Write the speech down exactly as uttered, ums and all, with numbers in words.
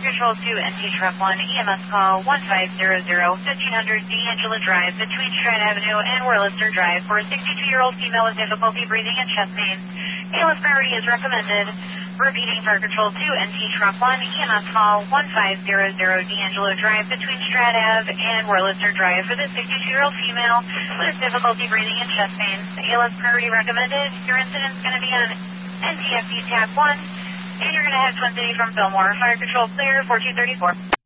Fire Control two N T Truck one, E M S call one five zero zero, fifteen hundred D'Angelo Drive between Strand Avenue and Wurlister Drive for a sixty-two-year-old female with difficulty breathing and chest pain. A L S priority is recommended. Repeating, Fire Control two N T Truck one, E M S call one five zero zero D'Angelo Drive between Strand Ave and Wurlister Drive for the sixty-two-year-old female with difficulty breathing and chest pain. A L S priority recommended. Your incident is going to be on N T F B T A C one, and you're going to head Twin City from Fillmore. Fire Control clear, fourteen thirty-four.